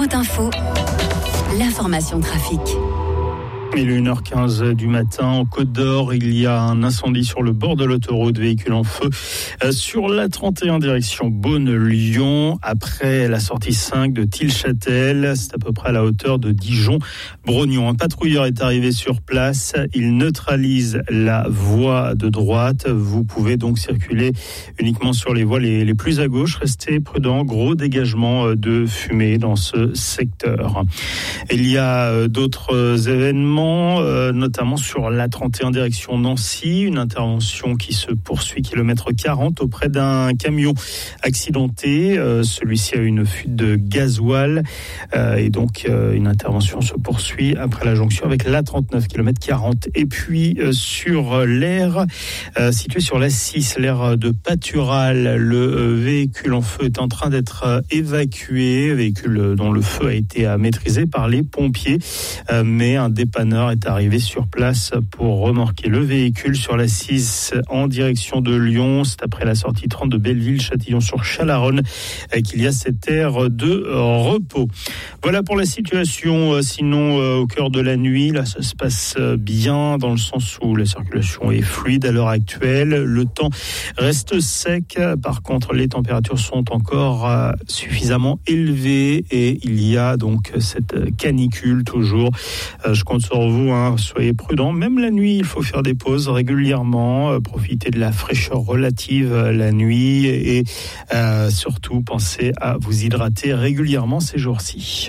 Autoroute Info, l'information trafic. Il est 1h15 du matin en Côte d'Or. Il y a un incendie sur le bord de l'autoroute, véhicule en feu sur la 31 direction Beaune-Lyon après la sortie 5 de Tilchâtel. C'est à peu près à la hauteur de Dijon-Brognon. Un patrouilleur est arrivé sur place. Il neutralise la voie de droite. Vous pouvez donc circuler uniquement sur les voies les plus à gauche. Restez prudents. Gros dégagement de fumée dans ce secteur. Il y a d'autres événements, notamment sur la 31 direction Nancy, une intervention qui se poursuit kilomètre 40 auprès d'un camion accidenté. Celui-ci a eu une fuite de gasoil et donc une intervention se poursuit après la jonction avec la 39 km 40. Et puis sur l'aire situé sur la 6, l'aire de Patural, le véhicule en feu est en train d'être évacué, véhicule dont le feu a été maîtrisé par les pompiers, mais un dépanneur est arrivé sur place pour remorquer le véhicule sur la 6 en direction de Lyon. C'est après la sortie 30 de Belleville-Châtillon-sur-Chalaronne qu'il y a cette aire de repos. Voilà pour la situation. Sinon, au cœur de la nuit, là, ça se passe bien dans le sens où la circulation est fluide à l'heure actuelle. Le temps reste sec. Par contre, les températures sont encore suffisamment élevées et il y a donc cette canicule toujours. Je compte sur vous, soyez prudents. Même la nuit, il faut faire des pauses régulièrement, profiter de la fraîcheur relative la nuit et surtout pensez à vous hydrater régulièrement ces jours-ci.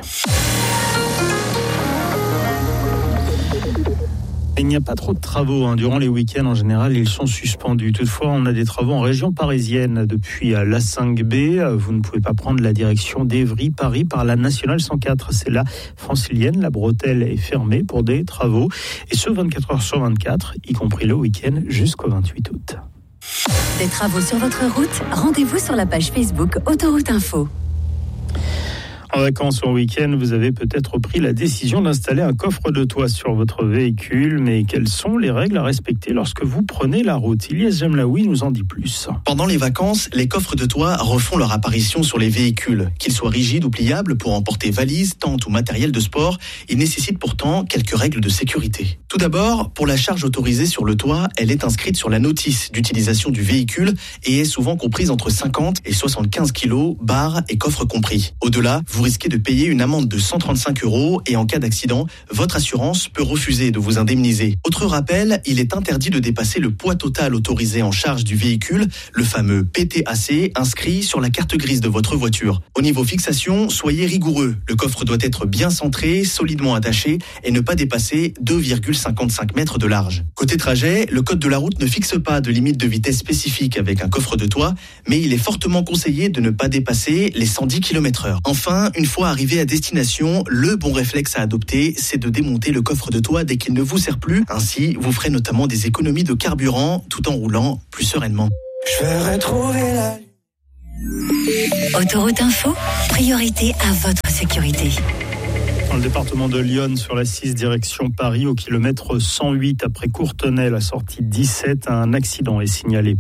Il n'y a pas trop de travaux durant les week-ends. En général, ils sont suspendus. Toutefois, on a des travaux en région parisienne depuis la 5B. Vous ne pouvez pas prendre la direction d'Évry-Paris par la nationale 104. C'est la francilienne. La bretelle est fermée pour des travaux. Et ce, 24 heures sur 24, y compris le week-end jusqu'au 28 août. Des travaux sur votre route? Rendez-vous sur la page Facebook Autoroute Info. En vacances ou en week-end, vous avez peut-être pris la décision d'installer un coffre de toit sur votre véhicule, mais quelles sont les règles à respecter lorsque vous prenez la route? Ilyes Jamlaoui nous en dit plus. Pendant les vacances, les coffres de toit refont leur apparition sur les véhicules. Qu'ils soient rigides ou pliables pour emporter valises, tentes ou matériel de sport, ils nécessitent pourtant quelques règles de sécurité. Tout d'abord, pour la charge autorisée sur le toit, elle est inscrite sur la notice d'utilisation du véhicule et est souvent comprise entre 50 et 75 kg, barres et coffres compris. Au-delà, vous risquez de payer une amende de 135 € et en cas d'accident, votre assurance peut refuser de vous indemniser. Autre rappel, il est interdit de dépasser le poids total autorisé en charge du véhicule, le fameux PTAC inscrit sur la carte grise de votre voiture. Au niveau fixation, soyez rigoureux. Le coffre doit être bien centré, solidement attaché et ne pas dépasser 2,55 mètres de large. Côté trajet, le code de la route ne fixe pas de limite de vitesse spécifique avec un coffre de toit, mais il est fortement conseillé de ne pas dépasser les 110 km/h. Enfin, une fois arrivé à destination, le bon réflexe à adopter, c'est de démonter le coffre de toit dès qu'il ne vous sert plus. Ainsi, vous ferez notamment des économies de carburant tout en roulant plus sereinement. Je vais retrouver la... Autoroute Info, priorité à votre sécurité. Dans le département de l'Yonne, sur la 6 direction Paris, au kilomètre 108, après Courtenay, la sortie 17, un accident est signalé.